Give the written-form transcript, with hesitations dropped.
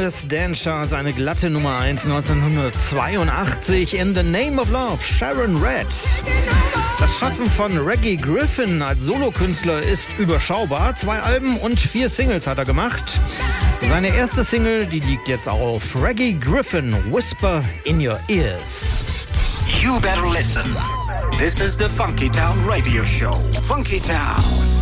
US Dance Charts eine glatte Nummer 1 1982. In the Name of Love, Sharon Red. Das Schaffen von Reggie Griffin als Solokünstler ist überschaubar. 2 Alben und 4 Singles hat er gemacht. Seine erste Single, die liegt jetzt auf Reggie Griffin, Whisper in Your Ears. You better listen. This is the Funky Town Radio Show. Funky Town.